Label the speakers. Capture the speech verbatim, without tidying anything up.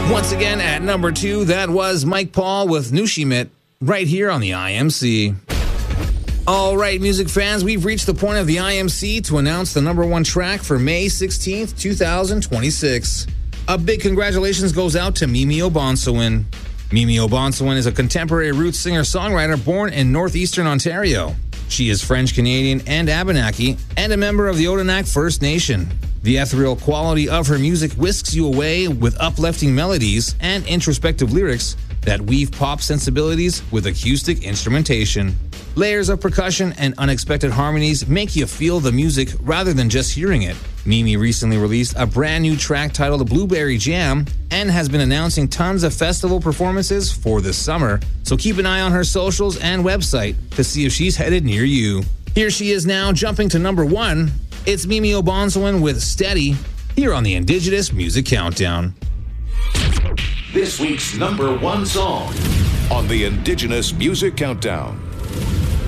Speaker 1: Once again, at number two, that was Mike Paul with Nushimit, right here on the I M C. All right, music fans, we've reached the point of the I M C to announce the number one track for May sixteenth, twenty twenty-six. A big congratulations goes out to Mimi Obonsawin. Mimi Obonsawin is a contemporary roots singer-songwriter born in northeastern Ontario. She is French-Canadian and Abenaki, and a member of the Odanak First Nation. The ethereal quality of her music whisks you away with uplifting melodies and introspective lyrics that weave pop sensibilities with acoustic instrumentation. Layers of percussion and unexpected harmonies make you feel the music rather than just hearing it. Mimi recently released a brand new track titled Blueberry Jam and has been announcing tons of festival performances for this summer, so keep an eye on her socials and website to see if she's headed near you. Here she is now, jumping to number one. It's Mimi Obonsawin with Steady, here on the Indigenous Music Countdown.
Speaker 2: This week's number one song on the Indigenous Music Countdown.